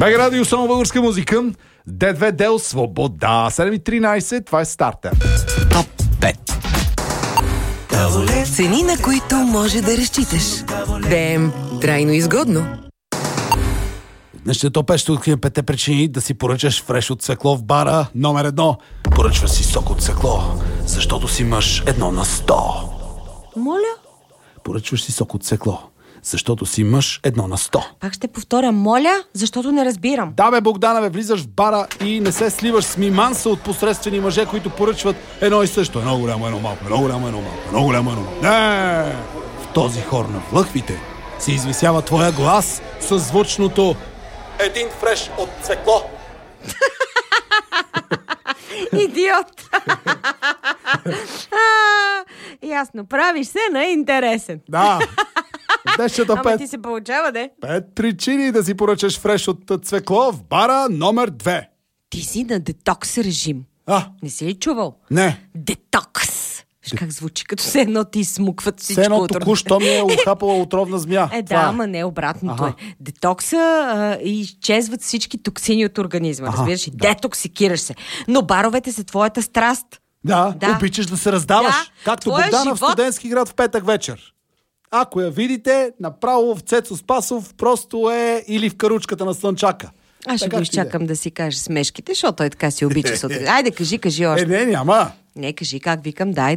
БГ Радио, само българска музика. Д2 Дел, свобода. 7:13, това е старта. Топ 5. Цени, на които може да разчиташ. ДМ. Трайно изгодно. Днешния топ 5 ще открием 5 причини да си поръчаш фреш от цвекло в бара. Номер 1. Поръчва си сок от цвекло, защото си мъж 1/100. Моля? Поръчваш си сок от цвекло, защото си мъж 1/100. Пак ще повторя, моля, защото не разбирам. Да, бе, Богдана, влизаш в бара и не се сливаш с миманса от посредствени мъже, които поръчват едно и също. Едно голямо, едно малко, едно голямо, едно малко, едно голямо, едно малко. Не! В този хор на влъхвите се извисява твоя глас със звучното един фреш от цвекло. Идиот! Ясно, правиш се на интересен. Да. Днешната Ама 5. ти се получава, де? 5 причини да си поръчаш фреш от цвекло в бара номер 2. Ти си на детокс режим. Не си ли чувал? Не. Детокс! Виж как звучи, като се едно ти смукват всичко. Все едно току-що ми е ухапала отровна змия. Да, ама не, обратното е. Детокса изчезват всички токсини от организма. Разбираш? Детоксикираш се. Но баровете са твоята страст. Да, обичаш да се раздаваш. Да, както твоя Богдана живот... в Студентски град в петък вечер. Ако я видите, направо в Цецо Спасов просто е или в каручката на Слънчака. Аз ще го изчакам да си кажеш смешките, защото той така си обича. Айде, кажи още. Не, няма. Не, кажи как викам, дай.